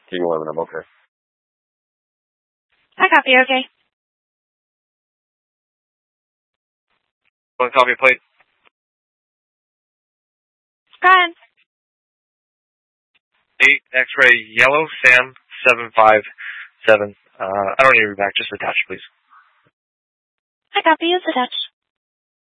T11, I'm okay. I copy, okay. One copy plate. Go ahead. 8 X-ray yellow, Sam 757. I don't need to read back, just attach, please. I copy, it's attached.